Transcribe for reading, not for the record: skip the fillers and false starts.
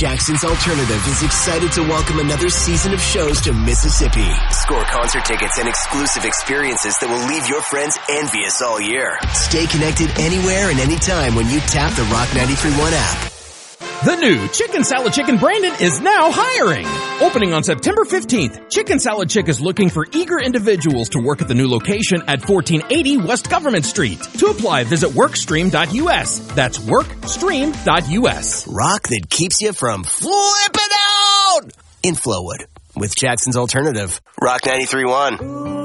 Jackson's Alternative is excited to welcome another season of shows to Mississippi. Score concert tickets and exclusive experiences that will leave your friends envious all year. Stay connected anywhere and anytime when you tap the Rock 93.1 app. The new Chicken Salad Chick in Brandon is now hiring. Opening on September 15th, Chicken Salad Chick is looking for eager individuals to work at the new location at 1480 West Government Street. To apply, visit workstream.us. That's workstream.us. Rock that keeps you from flipping out in Flowwood with Jackson's Alternative. Rock 93.1.